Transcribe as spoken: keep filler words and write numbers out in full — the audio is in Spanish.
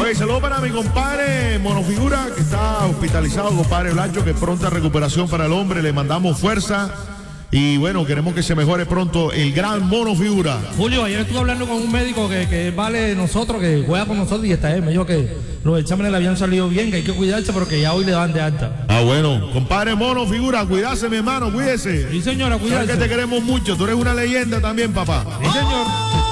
Oye, saludos para mi compadre Monofigura, que está hospitalizado, compadre Blancho, que pronta recuperación para el hombre, le mandamos fuerza. Y bueno, queremos que se mejore pronto el gran Monofigura. Julio, ayer estuve hablando con un médico que, que vale de nosotros, que juega con nosotros y está él. Me dijo que los exámenes le habían salido bien, que hay que cuidarse, pero que ya hoy le dan de alta. Ah, bueno. Compadre Monofigura, cuídase, mi hermano, cuídese. Sí, señora, cuídese. Sabes que te queremos mucho, tú eres una leyenda también, papá. Sí, señor.